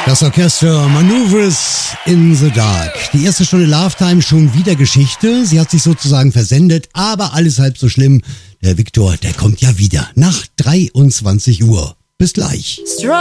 Das Orchester Maneuvers in the Dark. Die erste Stunde Love Time schon wieder Geschichte. Sie hat sich sozusagen versendet, aber alles halb so schlimm. Der Viktor, der kommt ja wieder nach 23 Uhr. Bis gleich.